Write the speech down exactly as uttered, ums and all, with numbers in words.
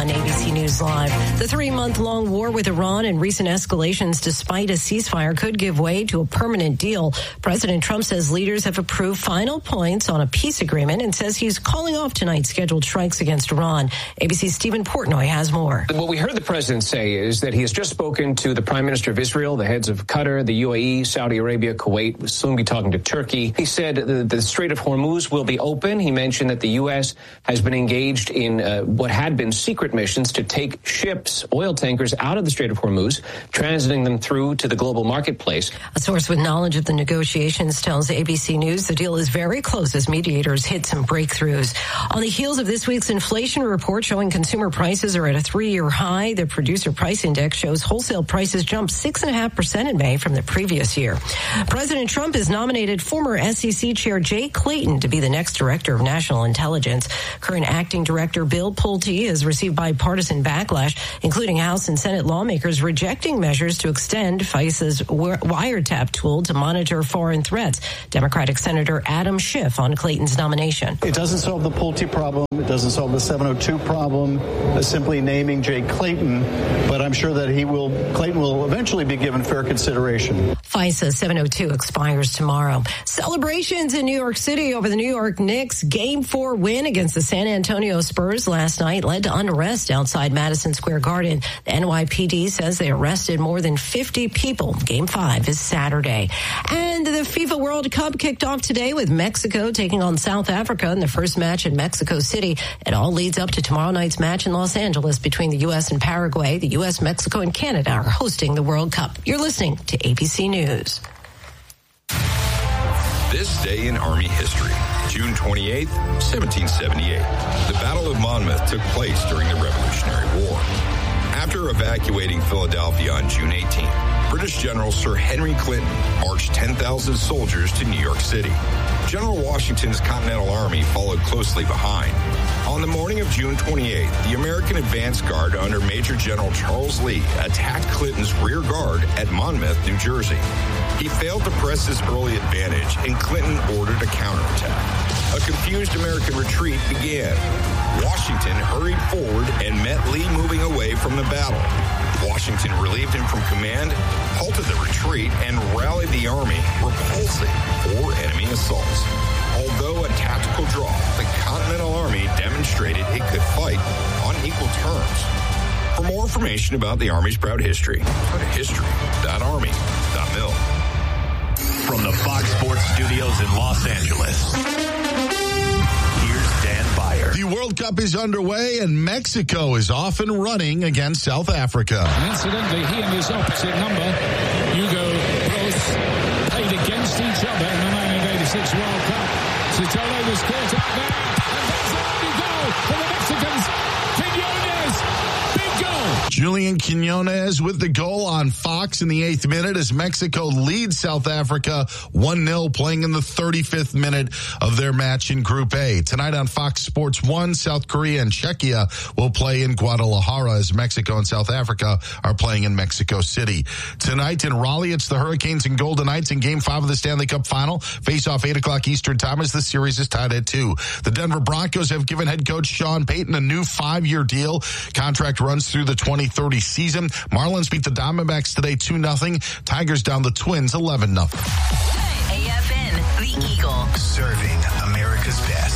on A B C News Live. The three-month-long war with Iran and recent escalations despite a ceasefire could give way to a permanent deal. President Trump says leaders have approved final points on a peace agreement and says he's calling off tonight's scheduled strikes against Iran. A B C's Stephen Portnoy has more. What we heard the president say is that he has just spoken to the Prime Minister of Israel, the heads of Qatar, the U A E, Saudi Arabia, Kuwait, will soon be talking to Turkey. He said the, the Strait of Hormuz will be open. He mentioned that the U S has been engaged in uh, what had been secret missions to take ships, oil tankers, out of the Strait of Hormuz, transiting them through to the global marketplace. A source with knowledge of the negotiations tells A B C News the deal is very close as mediators hit some breakthroughs. On the heels of this week's inflation report showing consumer prices are at a three-year high, the Producer Price Index shows wholesale prices jumped six point five percent in May from the previous year. President Trump has nominated former S E C Chair Jay Clayton to be the next Director of National Intelligence. Current Acting Director Bill Pulte has received bipartisan backlash, including House and Senate lawmakers rejecting measures to extend FISA's wiretap tool to monitor foreign threats. Democratic Senator Adam Schiff on Clayton's nomination. It doesn't solve the Pulte problem. It doesn't solve the seven oh two problem, uh, simply naming Jay Clayton, but I'm sure that he will, Clayton will eventually be given fair consideration. FISA seven oh two expires tomorrow. Celebrations in New York City over the New York Knicks' Game four win against the San Antonio Spurs last night led to unrest outside Madison Square Garden. The N Y P D says they arrested more than fifty people. Game five is Saturday. And the FIFA World Cup kicked off today with Mexico taking on South Africa in the first match in Mexico City. It all leads up to tomorrow night's match in Los Angeles between the U S and Paraguay. The U S, Mexico, and Canada are hosting the World Cup. You're listening to A B C News. This day in Army history, June twenty-eighth, seventeen seventy-eight. The Battle of Monmouth took place during the Revolutionary War. After evacuating Philadelphia on June eighteenth, British General Sir Henry Clinton marched ten thousand soldiers to New York City. General Washington's Continental Army followed closely behind. On the morning of June twenty-eighth, the American advance guard under Major General Charles Lee attacked Clinton's rear guard at Monmouth, New Jersey. He failed to press his early advantage, and Clinton ordered a counterattack. A confused American retreat began. Washington hurried forward and met Lee moving away from the battle. Washington relieved him from command, halted the retreat, and rallied the army, repulsing four enemy assaults. Although a tactical draw, the Continental Army demonstrated it could fight on equal terms. For more information about the Army's proud history, go to history dot army dot mil. From the Fox Sports Studios in Los Angeles, here's Dan Byer. The World Cup is underway, and Mexico is off and running against South Africa. And incidentally, he and his opposite number, Hugo Broos, played against each other in the nineteen eighty-six World Cup. Sotelo was caught up there, and there's a lucky goal for the Mexicans. Quinones, big goal. Julian Quinones with the goal on Fox in the eighth minute as Mexico leads South Africa one nil, playing in the thirty-fifth minute of their match in Group A. Tonight on Fox Sports one, South Korea and Czechia will play in Guadalajara as Mexico and South Africa are playing in Mexico City. Tonight in Raleigh, it's the Hurricanes and Golden Knights in Game five of the Stanley Cup Final. Face off eight o'clock Eastern Time as the series is tied at two. The Denver Broncos have given head coach Sean Payton a new five-year deal. Contract runs through the twenty thirty season. Marlins beat the Diamondbacks today two nothing. Tigers down the Twins eleven nothing. A F N, the Eagle. Serving America's best.